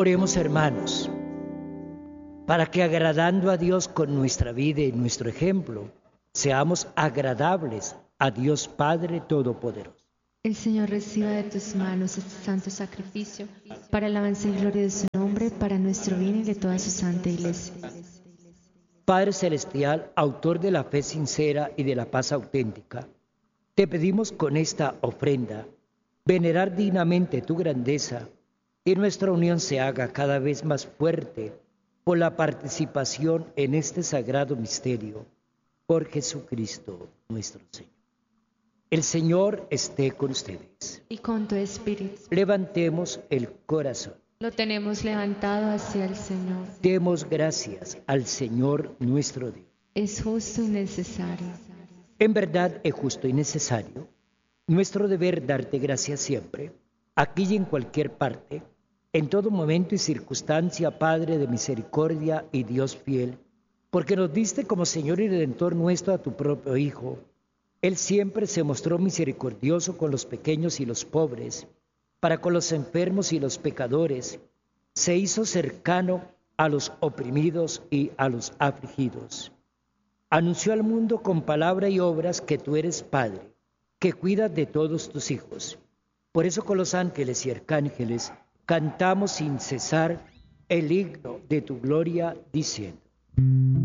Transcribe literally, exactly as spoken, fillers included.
Oremos, hermanos, para que agradando a Dios con nuestra vida y nuestro ejemplo, seamos agradables a Dios Padre Todopoderoso. El Señor reciba de tus manos este santo sacrificio para el avance y gloria de su nombre, para nuestro bien y de toda su santa Iglesia. Padre Celestial, autor de la fe sincera y de la paz auténtica, te pedimos con esta ofrenda venerar dignamente tu grandeza y nuestra unión se haga cada vez más fuerte por la participación en este sagrado misterio, por Jesucristo nuestro Señor. El Señor esté con ustedes. Y con tu espíritu. Levantemos el corazón. Lo tenemos levantado hacia el Señor. Demos gracias al Señor nuestro Dios. Es justo y necesario. En verdad es justo y necesario, nuestro deber darte gracias siempre, aquí y en cualquier parte, en todo momento y circunstancia, Padre de misericordia y Dios fiel, porque nos diste como Señor y Redentor nuestro a tu propio Hijo. Él siempre se mostró misericordioso con los pequeños y los pobres, para con los enfermos y los pecadores, se hizo cercano a los oprimidos y a los afligidos. Anunció al mundo con palabra y obras que tú eres Padre, que cuidas de todos tus hijos. Por eso con los ángeles y arcángeles cantamos sin cesar el himno de tu gloria, diciendo: